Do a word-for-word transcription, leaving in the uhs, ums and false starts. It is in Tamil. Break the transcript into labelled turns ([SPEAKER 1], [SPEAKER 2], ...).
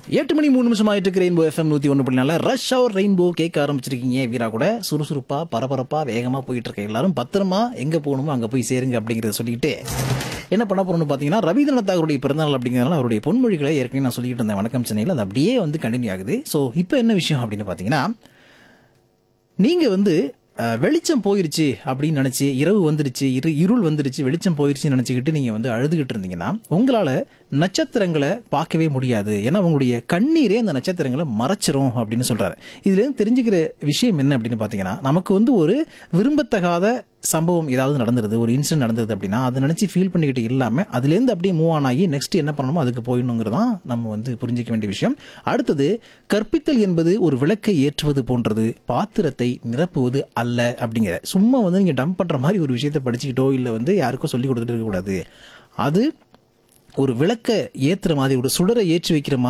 [SPEAKER 1] எட்டு மணி மூணு நிமிஷம் ஆயிட்டு இருக்கு. ரெயின்போ எஃப்எம் நூத்தி ஒன்று புள்ளி நாலு ரஷ் அவர் ரெயின்போ கேட்க ஆரம்பிச்சிருக்கீங்க. வீரா கூட சுறுசுறுப்பா பரபரப்பா வேகமா போயிட்டு இருக்க எல்லாரும் பத்திரமா எங்க போகணுமோ அங்க போய் சேருங்க அப்படிங்கறத சொல்லிட்டு என்ன பண்ண போறோம்னு பாத்தீங்கன்னா, ரவீந்திரநாத் தாகூருடைய பிறந்தநாள் அப்படிங்கிறதுனால அவருடைய பொன்மொழிகளை ஏற்கனவே நான் சொல்லிட்டு இருந்தேன் வணக்கம் சென்னையில். அது அப்படியே வந்து கண்டினியூ ஆகுது. ஸோ இப்போ என்ன விஷயம் அப்படின்னு பாத்தீங்கன்னா, நீங்க வந்து அஹ், வெளிச்சம் போயிருச்சு அப்படின்னு நினைச்சு, இரவு வந்துருச்சு, இரு இருள் வந்துருச்சு, வெளிச்சம் போயிருச்சுன்னு நினைச்சுக்கிட்டு நீங்க வந்து அழுதுகிட்டு இருந்தீங்கன்னா உங்களால நட்சத்திரங்களை பார்க்கவே முடியாது. ஏன்னா உங்களுடைய கண்ணீரே அந்த நட்சத்திரங்களை மறைச்சிரும் அப்படின்னு சொல்றாரு. இதுல இருந்து தெரிஞ்சுக்கிற விஷயம் என்ன அப்படின்னு பாத்தீங்கன்னா, நமக்கு வந்து ஒரு விரும்பத்தகாத சம்பவம் ஏதாவது நடந்துருது, ஒரு இன்சிடென்ட் நடந்தது அப்படின்னா அதை நினைச்சு ஃபீல் பண்ணிக்கிட்டு இல்லாம அதுலேருந்து அப்படியே மூவ் ஆன் ஆகி நெக்ஸ்ட் என்ன பண்ணணுமோ அதுக்கு போயிடணுங்கிறதான் நம்ம வந்து புரிஞ்சிக்க வேண்டிய விஷயம். அடுத்தது, கற்பித்தல் என்பது ஒரு விளக்கை ஏற்றுவது போன்றது, பாத்திரத்தை நிரப்புவது அல்ல அப்படிங்கிற. சும்மா வந்து நீங்க டம்ப் பண்ற மாதிரி ஒரு விஷயத்தை படிச்சுக்கிட்டோ இல்லை வந்து யாருக்கோ சொல்லி கொடுத்துட்டு இருக்கக்கூடாது. அது ஒரு விளக்க ஏற்றுற மாதிரி, ஒரு சுடரை ஏற்றி வைக்கிற மாதிரி